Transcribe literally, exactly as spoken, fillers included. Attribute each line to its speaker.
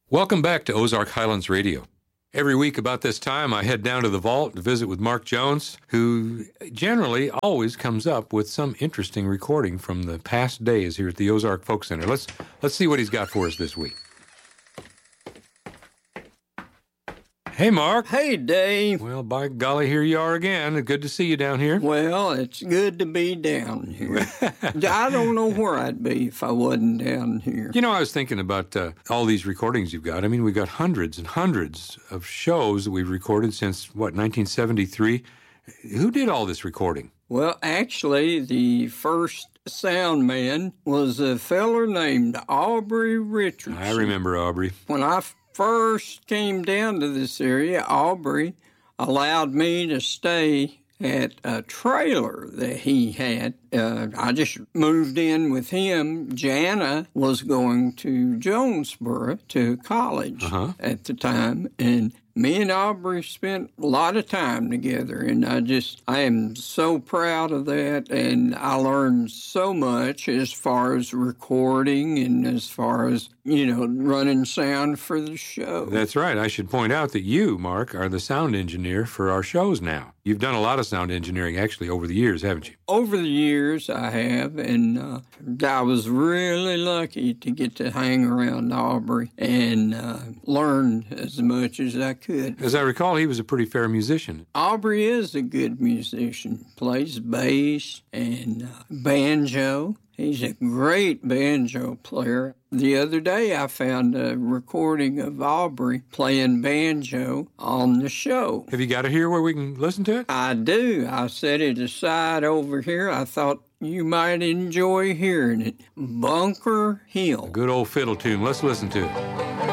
Speaker 1: Welcome back to Ozark Highlands Radio. Every week about this time, I head down to the vault to visit with Mark Jones, who generally always comes up with some interesting recording from the past days here at the Ozark Folk Center. Let's let's see what he's got for us this week. Hey, Mark.
Speaker 2: Hey, Dave.
Speaker 1: Well, by golly, here you are again. Good to see you down here.
Speaker 2: Well, it's good to be down here. I don't know where I'd be if I wasn't down here.
Speaker 1: You know, I was thinking about uh, all these recordings you've got. I mean, we've got hundreds and hundreds of shows that we've recorded since, what, nineteen seventy-three? Who did all this recording?
Speaker 2: Well, actually, the first sound man was a feller named Aubrey Richardson.
Speaker 1: I remember Aubrey.
Speaker 2: When I first came down to this area, Aubrey allowed me to stay at a trailer that he had. Uh, I just moved in with him. Jana was going to Jonesboro to college
Speaker 1: uh-huh.
Speaker 2: at the time, and me and Aubrey spent a lot of time together, and I just, I am so proud of that, and I learned so much as far as recording and as far as, you know, running sound for the show.
Speaker 1: That's right. I should point out that you, Mark, are the sound engineer for our shows now. You've done a lot of sound engineering, actually, over the years, haven't you?
Speaker 2: Over the years, I have, and uh, I was really lucky to get to hang around Aubrey and uh, learn as much as I could.
Speaker 1: As I recall, he was a pretty fair musician.
Speaker 2: Aubrey is a good musician, plays bass and uh, banjo. He's a great banjo player. The other day, I found a recording of Aubrey playing banjo on the show.
Speaker 1: Have you got it here where we can listen to it?
Speaker 2: I do. I set it aside over here. I thought you might enjoy hearing it. Bunker Hill.
Speaker 1: A good old fiddle tune. Let's listen to it.